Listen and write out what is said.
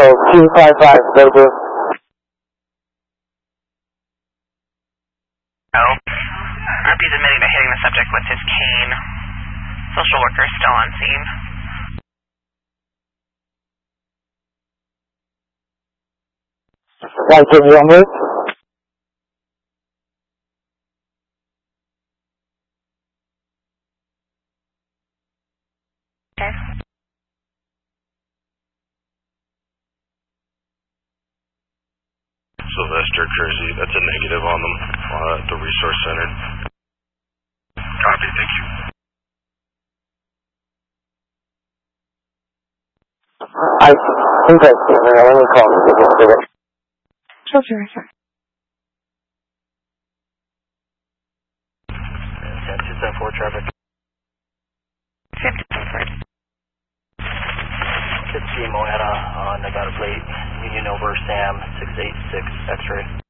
255, Dover. Oh. RP's admitting to hitting the subject with his cane. Social worker still on scene. Right, can you move? Okay. Sylvester Kersey, that's a negative on them at the resource center. Copy, thank you. I think I see her. Let me call her. Sure, sir. 274 traffic. 54. 15 Moana on Nevada plate, Union over Sam 686 X-ray.